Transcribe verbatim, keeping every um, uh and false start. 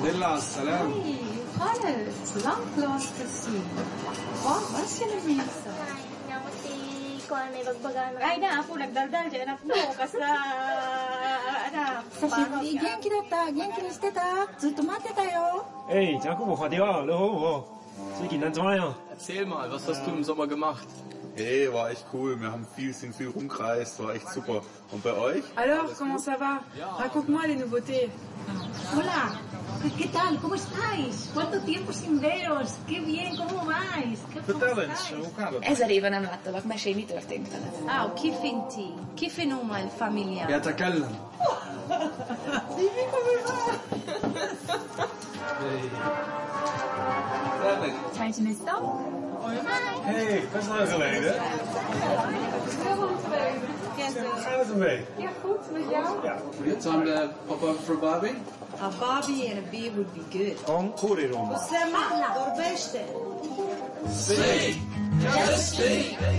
Della, salam. Hey, Khaled, long lost to see. Wow, what's your name? Ay na, ako nagdaldal dyan, anak mo, kasi na, anak. 久しぶり、元気だった？元気にしてた？ずっと待ってたよ。 哎，讲过话的啊，然后我最近怎么样？ Erzähl mal, was hast du im Sommer gemacht? Hey, war echt cool. Wir haben viel, sind viel rumgereist, war echt super. Und bei euch? Alors, comment ça va? Raconte-moi les nouveautés. Hola, ¿qué tal? ¿Cómo estáis? ¿Cuánto tiempo sin veros? Qué bien, ¿cómo vais? Vertel eens, hoe gaat het? Ezer éve nem láttalak, mesélj, mi történt veled? Ah, كيف انتي؟ كيف نوما الفاميليا؟ يتكلم. Zijn ze net dan? Hey, best lang geleden. Hoe gaat het ermee? Ja, goed. Met jou? Ja. Time to pop up for Bobby? A Barbie and a beer would be good. Kom, goede ronde. Sema, dorbește. Stay, just stay.